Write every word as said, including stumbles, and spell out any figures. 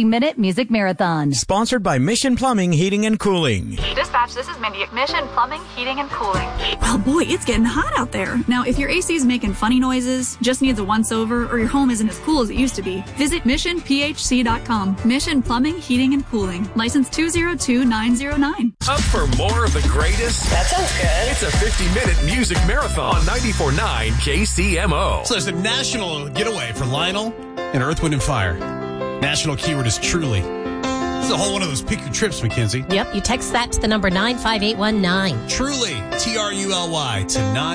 fifty-minute music marathon. Sponsored by Mission Plumbing, Heating, and Cooling. Dispatch, this is Mindy at Mission Plumbing, Heating, and Cooling. Well, boy, it's getting hot out there. Now, if your A C is making funny noises, just needs a once-over, or your home isn't as cool as it used to be, visit mission p h c dot com. Mission Plumbing, Heating, and Cooling. License two zero two nine zero nine. Up for more of the greatest? That sounds good. It's a fifty-minute music marathon on ninety-four point nine K C M O. So there's a national getaway for Lionel and Earth, Wind, and Fire. National keyword is truly. This is a whole one of those pick your trips, Mackenzie. Yep, you text that to the number nine five eight one nine. Truly, T R U L Y, to nine.